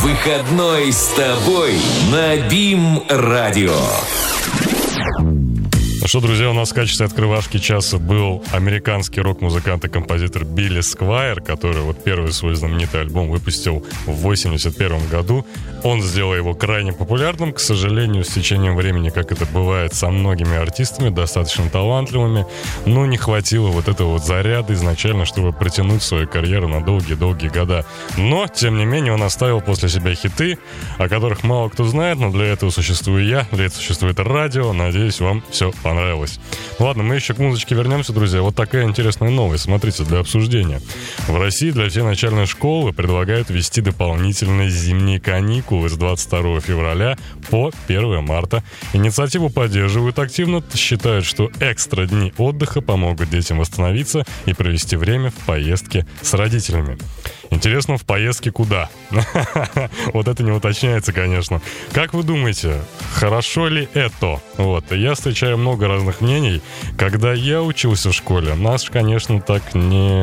Выходной с тобой на БИМ-радио. Ну что, друзья, у нас в качестве открывашки часа был американский рок-музыкант и композитор Билли Сквайр, который вот первый свой знаменитый альбом выпустил в 1981 году. Он сделал его крайне популярным, к сожалению, с течением времени, как это бывает со многими артистами, достаточно талантливыми, но не хватило вот этого вот заряда изначально, чтобы протянуть свою карьеру на долгие-долгие года. Но, тем не менее, он оставил после себя хиты, о которых мало кто знает, но для этого существую я, для этого существует радио. Надеюсь, вам все понравилось. Ладно, мы еще к музычке вернемся, друзья. Вот такая интересная новость. Смотрите, для обсуждения. В России для всей начальной школы предлагают ввести дополнительные зимние каникулы с 22 февраля по 1 марта. Инициативу поддерживают активно, считают, что экстра дни отдыха помогут детям восстановиться и провести время в поездке с родителями. Интересно, в поездке куда? Вот это не уточняется, конечно. Как вы думаете, хорошо ли это? Вот, я встречаю много разных мнений. Когда я учился в школе, нас, конечно, так не